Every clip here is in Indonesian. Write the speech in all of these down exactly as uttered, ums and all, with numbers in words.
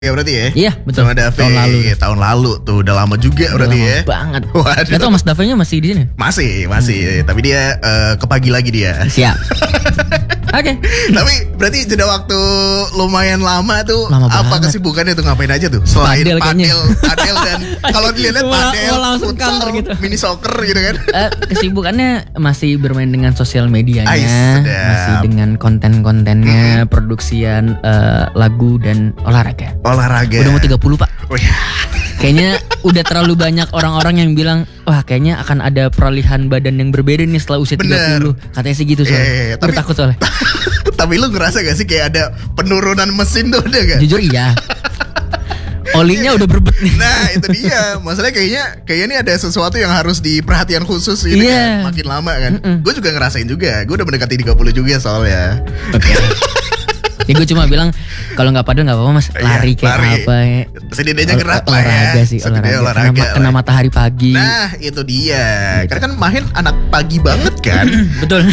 Ya berarti ya? Iya betul. Sama Dave Tahun lalu. ya, tahun lalu tuh udah lama juga Udah berarti lama ya. banget. Waduh. Gak tau Mas Dave-nya masih di sini? Masih, masih. Hmm. Tapi dia uh, ke pagi lagi dia. Siap. Oke. Okay. Tapi berarti jeda waktu lumayan lama tuh. Lama apa banget. kesibukannya tuh, ngapain aja tuh? Selain Padel padel, padel dan kalau dilihat Wah, padel, wah, langsung futsal, counter gitu. mini soccer gitu kan. Uh, kesibukannya masih bermain dengan sosial medianya, Ais, sedap. masih dengan konten-kontennya, hmm. produksian uh, lagu dan olahraga. Olahraga. Udah mau tiga puluh Pak. Oh, ya. Kayaknya udah terlalu banyak orang-orang yang bilang, wah kayaknya akan ada peralihan badan yang berbeda nih setelah usia Bener. tiga puluh. Katanya sih gitu soalnya. Yeah, yeah, yeah. Udah Tapi, takut soalnya. Tapi lu ngerasa gak sih kayak ada penurunan mesin tuh, ada gak? Jujur iya. Olinya udah berbet nih. Nah itu dia. Masalahnya kayaknya Kayaknya ini ada sesuatu yang harus diperhatian khusus ini yeah. kan. Makin lama kan. Mm-mm. Gue juga ngerasain juga. Gue udah mendekati tiga puluh juga soalnya. Oke okay. Ya gue cuma bilang kalau nggak padel nggak apa-apa Mas, lari kayak lari. apa ya. Setidaknya gerak lah ya. Olahraga sih, Setidaknya olahraga, olahraga kena, kena matahari pagi. Nah itu dia gitu. Karena kan Mahen anak pagi banget kan. Betul.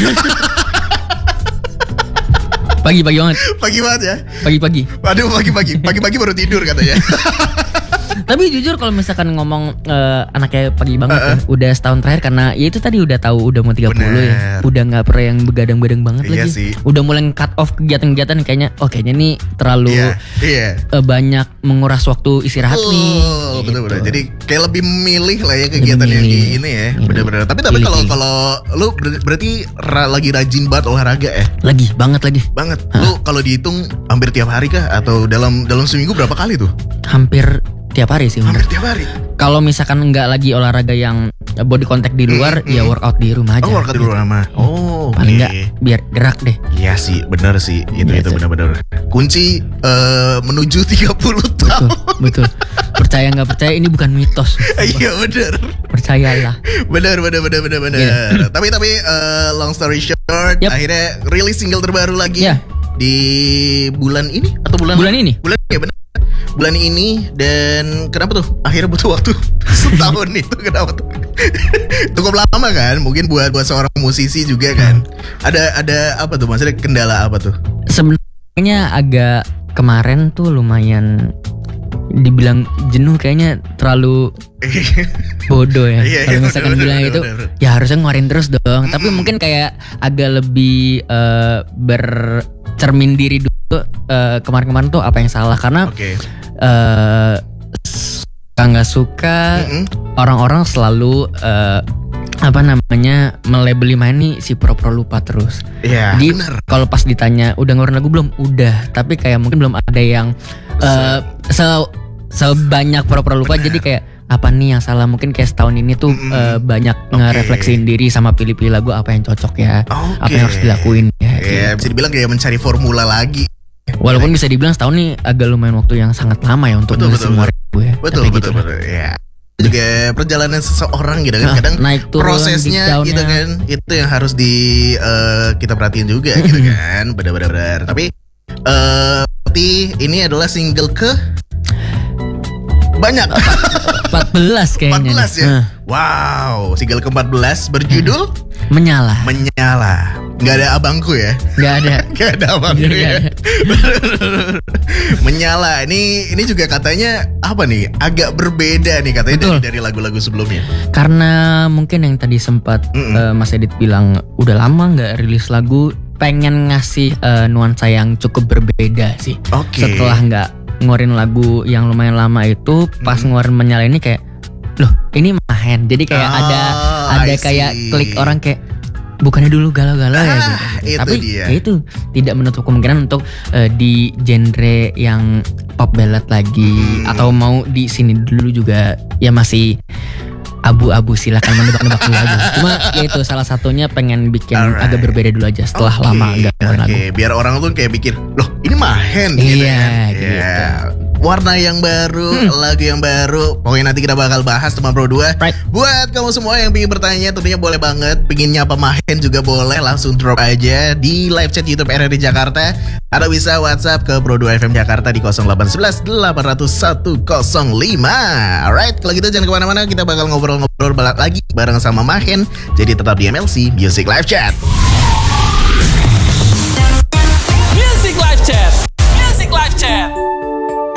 Pagi-pagi banget. Pagi banget ya. Pagi-pagi. Waduh pagi-pagi. Pagi-pagi baru tidur katanya. Tapi jujur kalau misalkan ngomong uh, anaknya pagi banget uh-uh. ya, udah setahun terakhir karena ya itu tadi udah tahu udah mau tiga puluh ya. Udah gak pernah yang begadang-begadang banget iya lagi. Sih. Udah mulai cut off kegiatan-kegiatan kayaknya, oh kayaknya nih terlalu yeah, yeah. Uh, banyak menguras waktu istirahat betul, nih. Betul-betul. Gitu. Jadi kayak lebih memilih lah ya kegiatan yang di ini ya. Bener-bener. Tapi tapi kalau kalau lu ber- berarti ra- lagi rajin banget olahraga ya? Lagi, banget lagi. Banget. Ha? Lu kalau dihitung hampir tiap hari kah? Atau dalam dalam seminggu berapa kali tuh? Hampir tiap hari sih. Hampir tiap hari. Kalau misalkan nggak lagi olahraga yang body contact di luar, mm, mm. ya workout di rumah aja. Oh, workout di rumah. Oh, paling okay. nggak biar gerak deh. Iya sih, benar sih. Itu ya, itu benar-benar. Kunci uh, menuju tiga puluh tahun. Betul. Betul. Percaya nggak percaya ini bukan mitos. Iya benar. Percayalah. Benar benar benar benar benar. Yeah. Tapi tapi uh, long story short, yep. akhirnya rilis single terbaru lagi yeah. di bulan ini atau bulan bulan ini? Bulan ya benar. Bulan ini. Dan kenapa tuh akhirnya butuh waktu setahun itu, kenapa tuh? Cukup lama kan, mungkin buat buat seorang musisi juga kan. Ada ada apa tuh, maksudnya kendala apa tuh? Sebenarnya agak kemarin tuh lumayan dibilang jenuh, kayaknya terlalu bodoh ya. Kalau misalkan bener, bilang bener, itu bener. Ya harusnya ngeluarin terus dong. Mm-hmm. Tapi mungkin kayak agak lebih uh, bercermin diri dulu uh, kemarin-kemarin tuh apa yang salah. Karena okay. uh, suka nggak suka mm-hmm. orang-orang selalu uh, apa namanya melabeli main nih si pro-pro lupa terus. Iya. Jadi kalau pas ditanya udah ngeluarin lagu belum? Udah. Tapi kayak mungkin belum ada yang uh, se sebanyak pro-pro lupa. Bener. Jadi kayak apa nih yang salah? Mungkin kayak setahun ini tuh mm-hmm. uh, banyak okay. ngerefleksiin diri sama pilih-pilih lagu apa yang cocok ya, okay. apa yang harus dilakuin ya. Iya. Yeah, gitu. Bisa dibilang kayak mencari formula lagi. Walaupun bisa dibilang setahun nih agak lumayan waktu yang sangat lama ya untuk nulis semua lagu ya. Betul betul gitu betul. Ya. Juga perjalanan seseorang gitu kan, kadang naik turun, prosesnya gitu kan, itu yang harus di uh, kita perhatiin juga gitu kan, benar-benar. Tapi uh, ini adalah single ke banyak empat belas kayaknya. empat belas ya. Uh. Wow, single ke empat belas berjudul Menyala. Menyala. Gak ada abangku ya? Gak ada. Gak ada abangku ya. Menyala. Ini ini juga katanya apa nih? Agak berbeda nih katanya dari, dari lagu-lagu sebelumnya. Karena mungkin yang tadi sempat uh, Mas Edit bilang udah lama nggak rilis lagu, pengen ngasih uh, nuansa yang cukup berbeda sih. Oke. Okay. Setelah nggak ngeluarin lagu yang lumayan lama itu, pas mm. ngeluarin Menyala ini kayak, loh ini Mahen. Jadi kayak oh, ada ada kayak klik orang kayak, bukannya dulu galau-galau ah, ya gitu. Itu Tapi dia. Ya itu tidak menutup kemungkinan untuk uh, di genre yang pop ballad lagi hmm. atau mau di sini dulu juga ya masih abu-abu, silakan menebak-nebak dulu aja. Cuma ya itu salah satunya pengen bikin Alright. agak berbeda dulu aja setelah okay. lama enggak ngeluarin okay. lagu. Biar orang tuh kayak pikir, loh ini Mahen iya, gitu kan. Gitu. Yeah. Warna yang baru, hmm. lagu yang baru. Pokoknya nanti kita bakal bahas teman Pro dua. Right. Buat kamu semua yang ingin bertanya, tentunya boleh banget. Pengen nyapa Mahen juga boleh, langsung drop aja di live chat YouTube R R D Jakarta. Atau bisa WhatsApp ke Pro dua F M Jakarta di nol delapan satu satu delapan nol satu nol lima. Alright, kalau gitu jangan kemana-mana. Kita bakal ngobrol-ngobrol lagi bareng sama Mahen. Jadi tetap di M L C Music Live Chat.